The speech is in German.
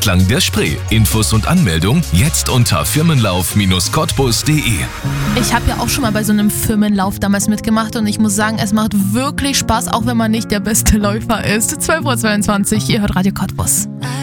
entlang der Spree. Infos und Anmeldung jetzt unter firmenlauf-cottbus.de. Ich habe ja auch schon mal bei so einem Firmenlauf damals mitgemacht und ich muss sagen, es macht wirklich Spaß, auch wenn man nicht der beste Läufer ist. 12:22 Uhr, ihr hört Radio Cottbus.